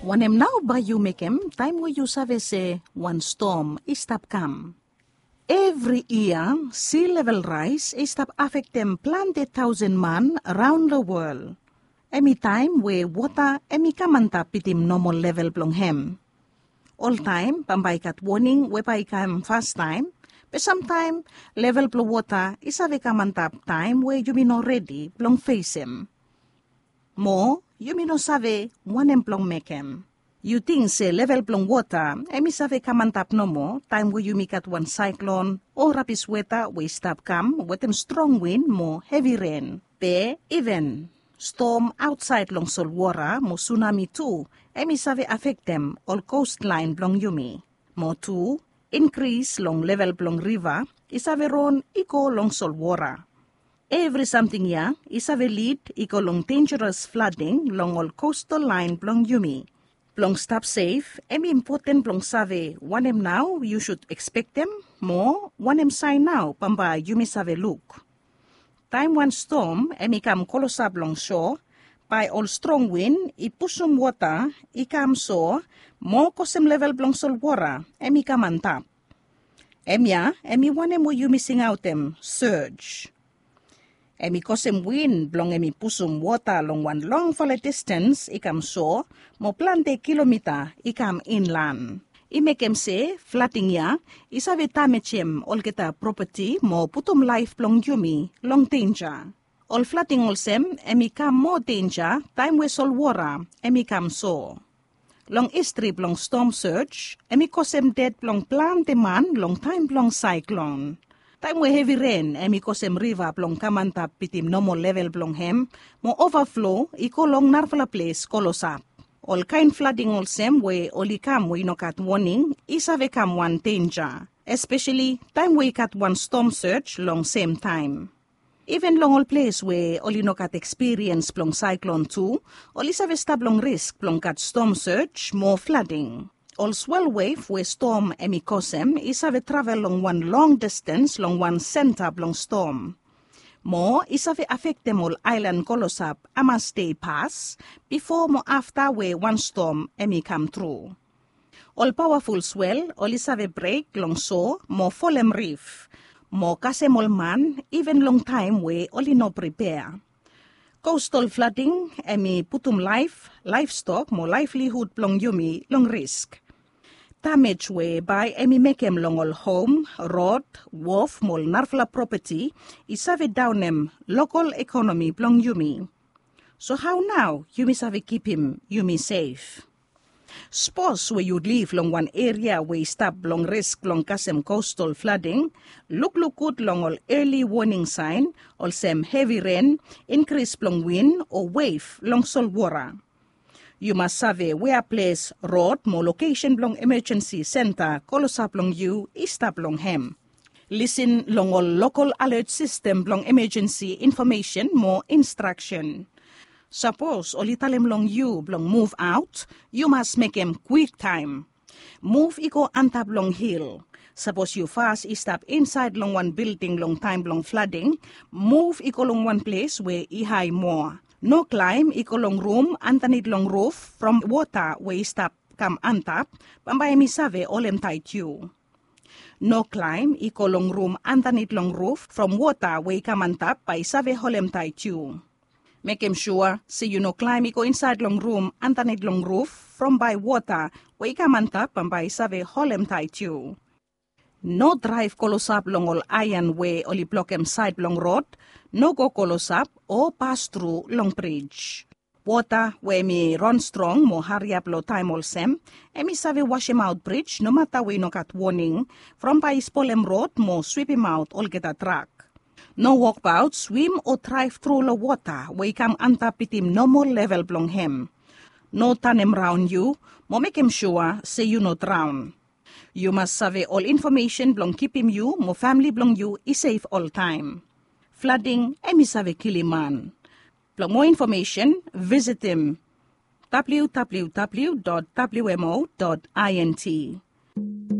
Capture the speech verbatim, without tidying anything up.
Wanem now by you make em time where you save say one storm is stop come. Every year, sea level rise is stop affect them plenty thousand man around the world. Any time where water emi kamanta pitim normal level blong hem. All time, pambay kat warning wepay kam fast time, but sometime level blong water is ave kamantap time where you be not ready blong face him. Mo, you may no save one emplong make em. You think say level plong water, emi save kamantap no mo, time where you make at one cyclone, or rapid weather we stop come with them strong wind mo heavy rain. Be even storm outside long sol water mo tsunami too, emi save affect them all coastline blong yumi. Mo too, increase long level plong river, isave ron iko long sol water. Every something ya is a lead iko long dangerous flooding long all coastal line blong yumi. Blong stop safe, emi important blong save one em now you should expect them more one em sign now pamba yumi save look. Time one storm emi kam kolosab long shore by all strong wind I pusum water I kam so more kosem level blong sol water emi kam on top. Emya emi one em you missing out them surge. Emi kosem wind blong emi pusum water long one long fall distance ikam so mo plante kilometer ikam inland. I make em say flooding ya isave tamechem ol kita property mo putum life blong yumi long danger. All flooding ol sem emi kam more danger time we sol water emi kam so. Long history blong storm surge emi kosem dead blong plante man long time blong cyclone. Time we heavy rain, emi kosem river blong kamantap pitim normal level blong hem, mo overflow, iko long narvala place kolosap. All kind flooding all same way, oli kam we no kat warning, isave kam one danger. Especially, time we kat one storm surge long same time. Even long all place where oli no kat experience blong cyclone too, oli save stab long risk blong kat storm surge, more flooding. All swell wave where storm emi kosem is have travel long one long distance long one center long storm. More is have affect them all island kolosap ama stay pass before more after where one storm emi come through. All powerful swell all is have a break long so more folem reef. More kasem all man even long time where only no prepare. Coastal flooding emi putum life, livestock more livelihood long yumi long risk. Damage whereby emi make em long all home, road, wharf mol narfla property isave down em local economy blong yumi. So how now yumi save keep him yumi safe? Suppose where you live long one area where you stop long risk long kasem coastal flooding, look look good long all early warning sign, all same heavy rain, increase long wind or wave long sol water. You must survey where place road more location long emergency center kolosap long you istap long hem. Listen long all local alert system long emergency information more instruction. Suppose olitalem long you long move out, you must make em quick time. Move iko antap long hill. Suppose you fast stop inside long one building long time long flooding, move iko long one place where I high more. No climb iko long room underneath long roof from water where stop come antap, pambay mi save olem tight you. No climb iko long room underneath long roof from water where come antap by save holem tight you. Make him sure, see you no climb iko inside long room underneath long roof from by water where come antap pambay save holem tight you. No drive kolosap long all iron way oli block em side long road, no go kolosap or pass through long bridge. Water where me run strong mo hurry up low time all sem, emi save wash him out bridge no matter we no got warning, from by spolem road mo sweep him out all get a track. No walk out, swim or drive through the water where come antap it him normal level blong hem. No turn him round you, mo make him sure say you no drown. You must survey all information blong keep him you, mo family blong you is safe all time. Flooding, emi save kiliman. Blong more information, visit him w w w dot w m o dot int.